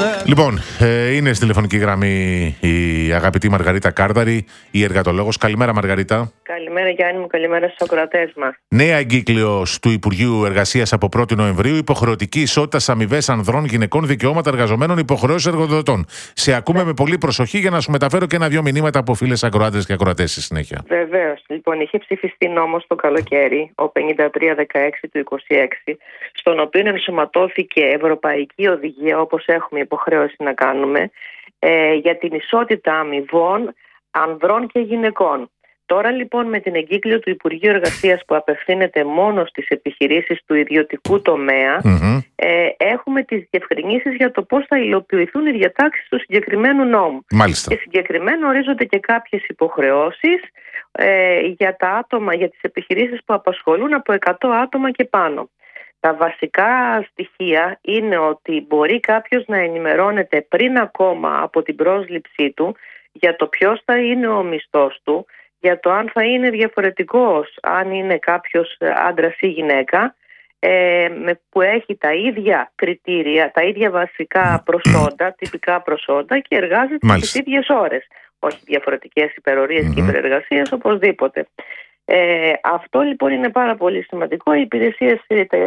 Λοιπόν, είναι στη τηλεφωνική γραμμή η αγαπητή Μαργαρίτα Κάρδαρη, η εργατολόγος. Καλημέρα, Μαργαρίτα. Καλημέρα, Γιάννη μου, καλημέρα στους ακροατές μας. Νέα εγκύκλειος του Υπουργείου Εργασίας από 1η Νοεμβρίου, υποχρεωτική ισότητα αμοιβές ανδρών, γυναικών, δικαιώματα εργαζομένων, υποχρεώσεις εργοδοτών. Σε ακούμε με πολύ προσοχή για να σου μεταφέρω και ένα-δυο μηνύματα από φίλες ακροάτες και ακροατές στη συνέχεια. Βεβαίως. Λοιπόν, είχε ψηφιστεί νόμος το καλοκαίρι, ο 5316 του 26, στον οποίο ενσωματώθηκε Ευρωπαϊκή Οδηγία, όπως έχουμε υποχρέωση να κάνουμε, για την ισότητα αμοιβών ανδρών και γυναικών. Τώρα λοιπόν με την εγκύκλιο του Υπουργείου Εργασίας που απευθύνεται μόνο στις επιχειρήσεις του ιδιωτικού τομέα, έχουμε τις διευκρινήσεις για το πώς θα υλοποιηθούν οι διατάξεις του συγκεκριμένου νόμου. Μάλιστα. Και συγκεκριμένα ορίζονται και κάποιες υποχρεώσεις για τα άτομα, για τις επιχειρήσεις που απασχολούν από 100 άτομα και πάνω. Τα βασικά στοιχεία είναι ότι μπορεί κάποιος να ενημερώνεται πριν ακόμα από την πρόσληψή του για το ποιος θα είναι ο μισθός του, για το αν θα είναι διαφορετικός, αν είναι κάποιος άντρας ή γυναίκα, που έχει τα ίδια κριτήρια, τα ίδια βασικά προσόντα, τυπικά προσόντα και εργάζεται τις ίδιες ώρες. Όχι διαφορετικές υπερορίες και υπερεργασίες οπωσδήποτε. Αυτό λοιπόν είναι πάρα πολύ σημαντικό. Οι υπηρεσίες,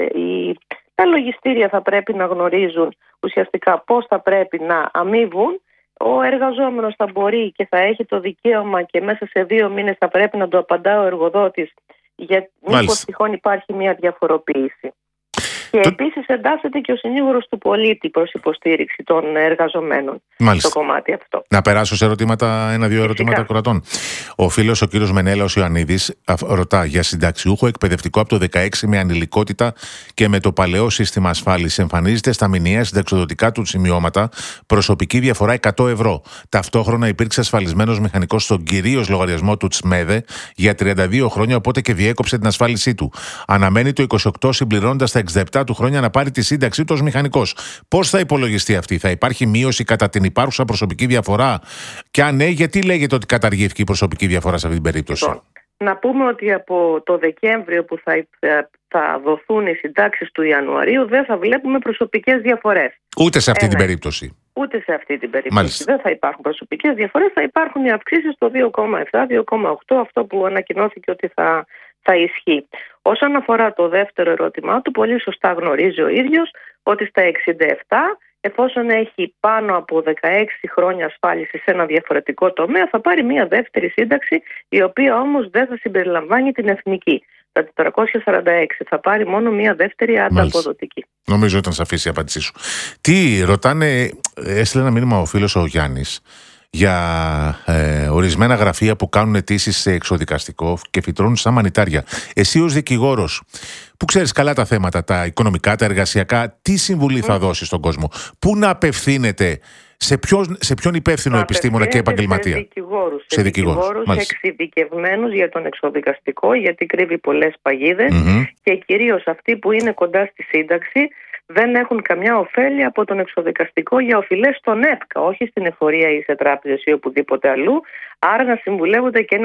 τα λογιστήρια θα πρέπει να γνωρίζουν ουσιαστικά πώς θα πρέπει να αμείβουν. Ο εργαζόμενος θα μπορεί και θα έχει το δικαίωμα και μέσα σε 2 μήνες θα πρέπει να το απαντά ο εργοδότης για μήπως τυχόν υπάρχει μια διαφοροποίηση. Και επίσης εντάσσεται και ο συνήγορος του πολίτη προς υποστήριξη των εργαζομένων στο κομμάτι αυτό. Να περάσω σε ερωτήματα, 1-2 ερωτήματα ακροατών. Ο φίλος, ο κύριος Μενέλαος Ιωαννίδης, ρωτά για συνταξιούχο εκπαιδευτικό από το 16 με ανηλικότητα και με το παλαιό σύστημα ασφάλισης. Εμφανίζεται στα μηνιαία συνταξιοδοτικά του σημειώματα προσωπική διαφορά 100 ευρώ. Ταυτόχρονα υπήρξε ασφαλισμένος μηχανικός στον κυρίως λογαριασμό του Τσμέδε για 32 χρόνια, οπότε και διέκοψε την ασφάλισή του. Αναμένει το 28 συμπληρώνοντας τα 67 του χρόνια να πάρει τη σύνταξή του ως μηχανικός. Πώς θα υπολογιστεί αυτή, θα υπάρχει μείωση κατά την υπάρχουσα προσωπική διαφορά? Και αν ναι, γιατί λέγεται ότι καταργήθηκε η προσωπική διαφορά σε αυτή την περίπτωση? Λοιπόν, να πούμε ότι από το Δεκέμβριο που θα δοθούν οι συντάξεις του Ιανουαρίου δεν θα βλέπουμε προσωπικές διαφορές. Ούτε σε αυτή την περίπτωση. Ούτε σε αυτή την περίπτωση. Μάλιστα. Δεν θα υπάρχουν προσωπικές διαφορές, θα υπάρχουν οι αυξήσεις στο 2,7, 2,8, αυτό που ανακοινώθηκε ότι θα ισχύει. Όσον αφορά το δεύτερο ερώτημά του, πολύ σωστά γνωρίζει ο ίδιος ότι στα 67, εφόσον έχει πάνω από 16 χρόνια ασφάλιση σε ένα διαφορετικό τομέα, θα πάρει μια δεύτερη σύνταξη, η οποία όμως δεν θα συμπεριλαμβάνει την εθνική. Τα 446 θα πάρει μόνο μια δεύτερη ανταποδοτική. Νομίζω ήταν σαφής η απάντησή σου. Τι ρωτάνε, έστειλε ένα μήνυμα ο φίλος ο Γιάννης για ορισμένα γραφεία που κάνουν αιτήσεις σε εξωδικαστικό και φυτρώνουν σαν μανιτάρια. Εσύ ως δικηγόρος που ξέρεις καλά τα θέματα, τα οικονομικά, τα εργασιακά, τι συμβουλή θα δώσεις στον κόσμο? Πού να απευθύνεται, σε ποιον υπεύθυνο επιστήμονα και επαγγελματία? Σε δικηγόρους εξειδικευμένους για τον εξωδικαστικό, γιατί κρύβει πολλές παγίδες και κυρίως αυτοί που είναι κοντά στη σύνταξη δεν έχουν καμιά ωφέλεια από τον εξωδικαστικό για οφειλές στον ΕΠΚΑ, όχι στην εφορία ή σε τράπεζες ή οπουδήποτε αλλού. Άρα να συμβουλεύονται και